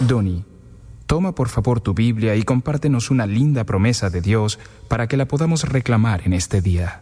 Donnie, toma por favor tu Biblia y compártenos una linda promesa de Dios para que la podamos reclamar en este día.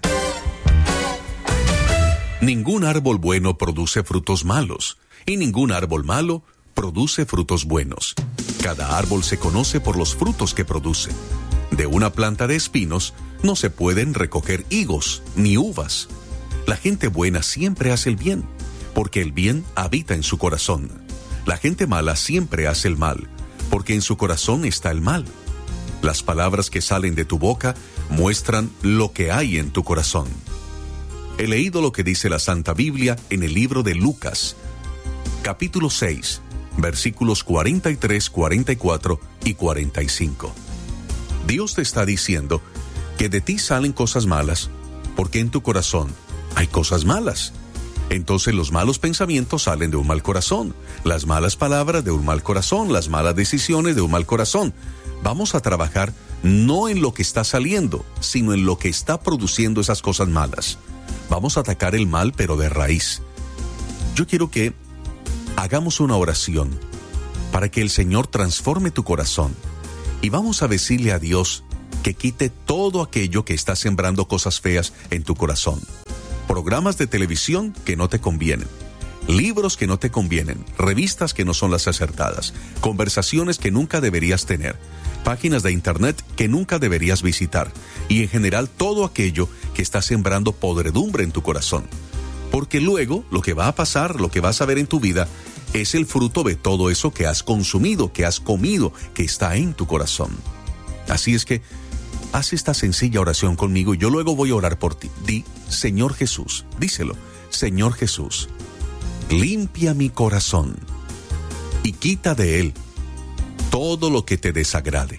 Ningún árbol bueno produce frutos malos, y ningún árbol malo produce frutos buenos. Cada árbol se conoce por los frutos que produce. De una planta de espinos no se pueden recoger higos ni uvas. La gente buena siempre hace el bien, porque el bien habita en su corazón. La gente mala siempre hace el mal, porque en su corazón está el mal. Las palabras que salen de tu boca muestran lo que hay en tu corazón. He leído lo que dice la Santa Biblia en el libro de Lucas, capítulo 6, versículos 43, 44 y 45. Dios te está diciendo que de ti salen cosas malas, porque en tu corazón hay cosas malas. Entonces los malos pensamientos salen de un mal corazón, las malas palabras de un mal corazón, las malas decisiones de un mal corazón. Vamos a trabajar no en lo que está saliendo, sino en lo que está produciendo esas cosas malas. Vamos a atacar el mal, pero de raíz. Yo quiero que hagamos una oración para que el Señor transforme tu corazón. Y vamos a decirle a Dios que quite todo aquello que está sembrando cosas feas en tu corazón. Programas de televisión que no te convienen, libros que no te convienen, revistas que no son las acertadas, conversaciones que nunca deberías tener, páginas de internet que nunca deberías visitar, y en general todo aquello que está sembrando podredumbre en tu corazón. Porque luego lo que va a pasar, lo que vas a ver en tu vida, es el fruto de todo eso que has consumido, que has comido, que está en tu corazón. Así es que haz esta sencilla oración conmigo y yo luego voy a orar por ti. Di, Señor Jesús, díselo, Señor Jesús, limpia mi corazón y quita de él todo lo que te desagrade.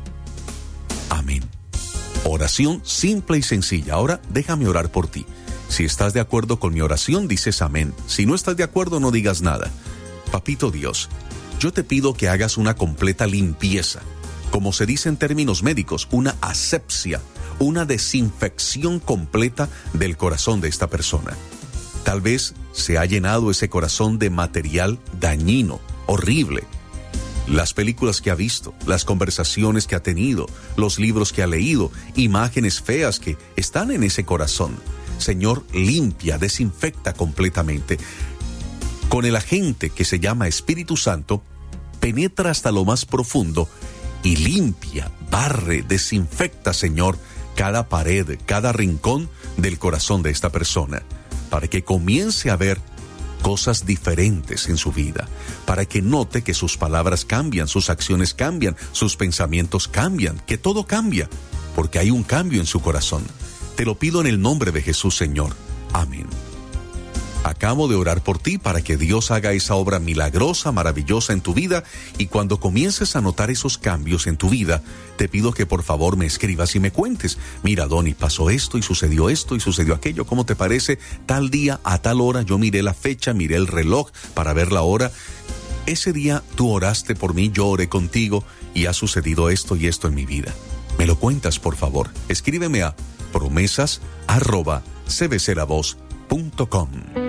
Amén. Oración simple y sencilla. Ahora déjame orar por ti. Si estás de acuerdo con mi oración, dices amén. Si no estás de acuerdo, no digas nada. Papito Dios, yo te pido que hagas una completa limpieza. Como se dice en términos médicos, una asepsia, una desinfección completa del corazón de esta persona. Tal vez se ha llenado ese corazón de material dañino, horrible. Las películas que ha visto, las conversaciones que ha tenido, los libros que ha leído, imágenes feas que están en ese corazón. Señor, limpia, desinfecta completamente. Con el agente que se llama Espíritu Santo, penetra hasta lo más profundo y limpia, barre, desinfecta, Señor, cada pared, cada rincón del corazón de esta persona, para que comience a ver cosas diferentes en su vida, para que note que sus palabras cambian, sus acciones cambian, sus pensamientos cambian, que todo cambia, porque hay un cambio en su corazón. Te lo pido en el nombre de Jesús, Señor. Amén. Acabo de orar por ti para que Dios haga esa obra milagrosa, maravillosa en tu vida, y cuando comiences a notar esos cambios en tu vida, te pido que por favor me escribas y me cuentes. Mira, Donnie, pasó esto y sucedió aquello, ¿cómo te parece? Tal día, a tal hora, yo miré la fecha, miré el reloj para ver la hora. Ese día tú oraste por mí, yo oré contigo y ha sucedido esto y esto en mi vida. Me lo cuentas, por favor. Escríbeme a promesas@cbclavoz.com.